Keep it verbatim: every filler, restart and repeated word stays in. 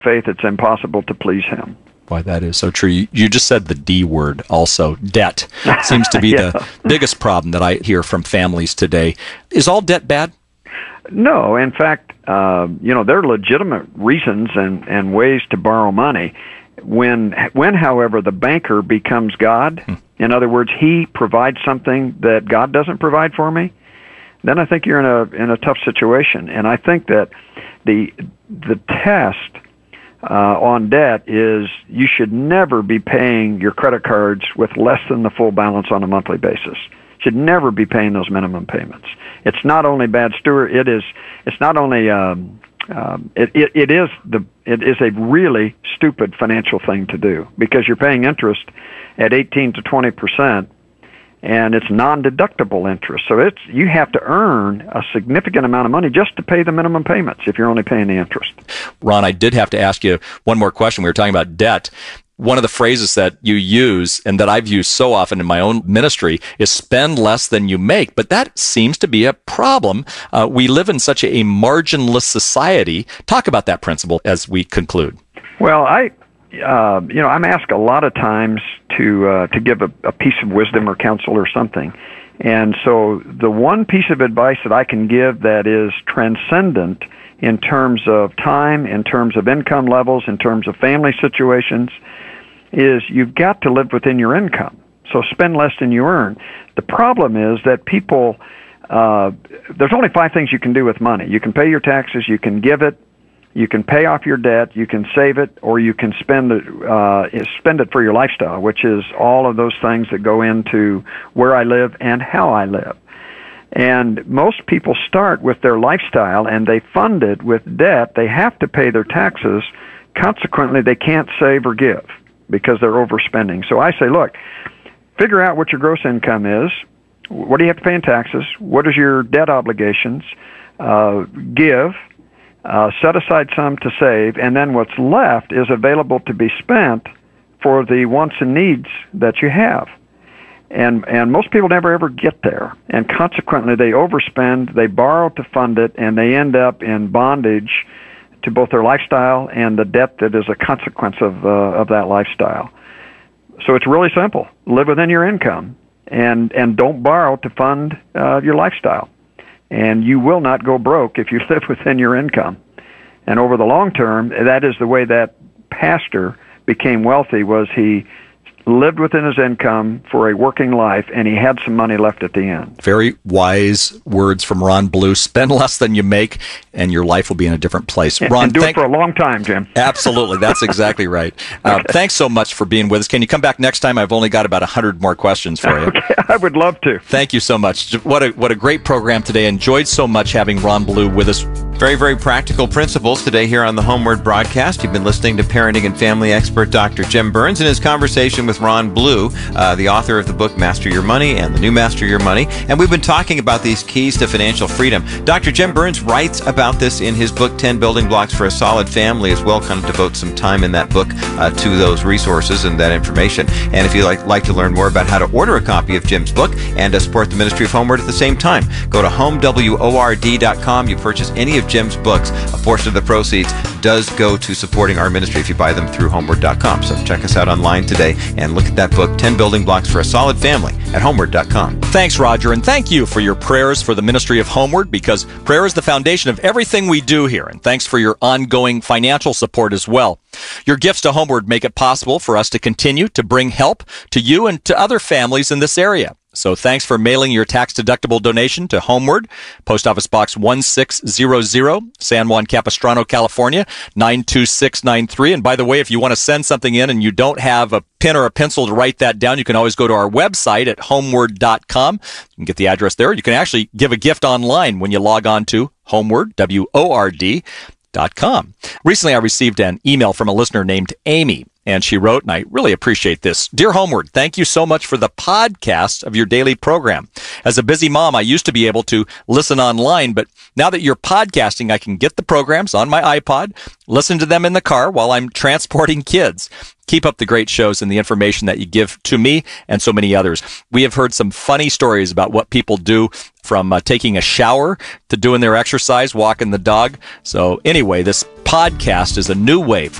faith, it's impossible to please him. Boy, that is so true. You, you just said the D word also, debt. Seems to be Yeah. the biggest problem that I hear from families today. Is all debt bad? No, in fact, uh, you know, there are legitimate reasons and, and ways to borrow money. When, when, however, the banker becomes God, hmm. in other words, he provides something that God doesn't provide for me, then I think you're in a in a tough situation. And I think that the the test uh, on debt is you should never be paying your credit cards with less than the full balance on a monthly basis. Should never be paying those minimum payments. It's not only bad steward. It is. It's not only. Um, um, it, it it is the. It is a really stupid financial thing to do because you're paying interest at eighteen to twenty percent, and it's non-deductible interest. So it's you have to earn a significant amount of money just to pay the minimum payments if you're only paying the interest. Ron, I did have to ask you one more question. We were talking about debt. One of the phrases that you use and that I've used so often in my own ministry is spend less than you make. But that seems to be a problem. Uh, we live in such a marginless society. Talk about that principle as we conclude. Well, I, uh, you know, I'm asked a lot of times to uh, to give a, a piece of wisdom or counsel or something. And so the one piece of advice that I can give that is transcendent in terms of time, in terms of income levels, in terms of family situations, is you've got to live within your income. So spend less than you earn. The problem is that people, uh, there's only five things you can do with money. You can pay your taxes, you can give it, you can pay off your debt, you can save it, or you can spend it, uh, spend it for your lifestyle, which is all of those things that go into where I live and how I live. And most people start with their lifestyle and they fund it with debt. They have to pay their taxes. Consequently, they can't save or give because they're overspending. So I say, look, figure out what your gross income is. What do you have to pay in taxes? What is your debt obligations? Uh, give. Uh, set aside some to save. And then what's left is available to be spent for the wants and needs that you have. And and most people never ever get there. And consequently, they overspend, they borrow to fund it, and they end up in bondage to both their lifestyle and the debt that is a consequence of uh, of that lifestyle. So it's really simple. Live within your income, and, and don't borrow to fund uh, your lifestyle. And you will not go broke if you live within your income. And over the long term, that is the way that pastor became wealthy, was he lived within his income for a working life, and he had some money left at the end. Very wise words from Ron Blue. Spend less than you make, and your life will be in a different place. And, Ron, and do thank- it for a long time, Jim. Absolutely. That's exactly right. Uh, Okay. Thanks so much for being with us. Can you come back next time? I've only got about one hundred more questions for you. Okay, I would love to. Thank you so much. What a what a great program today. Enjoyed so much having Ron Blue with us. Very, very practical principles today here on the Homeward broadcast. You've been listening to parenting and family expert Doctor Jim Burns in his conversation with Ron Blue, uh, the author of the book Master Your Money and the new Master Your Money. And we've been talking about these keys to financial freedom. Doctor Jim Burns writes about this in his book, ten Building Blocks for a Solid Family, as well. Kind of devote some time in that book uh, to those resources and that information. And if you'd like, like to learn more about how to order a copy of Jim's book and to support the Ministry of Homeward at the same time, go to home word dot com. You purchase any of Jim's books, a portion of the proceeds does go to supporting our ministry if you buy them through homeward dot com. So check us out online today and look at that book, ten Building Blocks for a Solid Family, at homeward dot com. Thanks, Roger, and thank you for your prayers for the Ministry of Homeward, because prayer is the foundation of everything we do here. And thanks for your ongoing financial support as well. Your gifts to Homeward make it possible for us to continue to bring help to you and to other families in this area. So thanks for mailing your tax-deductible donation to Homeward, Post Office Box one six zero zero, San Juan Capistrano, California, nine two six nine three. And by the way, if you want to send something in and you don't have a pen or a pencil to write that down, you can always go to our website at homeward dot com. You can get the address there. You can actually give a gift online when you log on to Homeward, W O R D, dot com. Recently, I received an email from a listener named Amy. And she wrote, and I really appreciate this. Dear Homeward, thank you so much for the podcast of your daily program. As a busy mom, I used to be able to listen online, but now that you're podcasting, I can get the programs on my iPod, listen to them in the car while I'm transporting kids. Keep up the great shows and the information that you give to me and so many others. We have heard some funny stories about what people do, from uh, taking a shower to doing their exercise, walking the dog. So anyway, this podcast is a new way for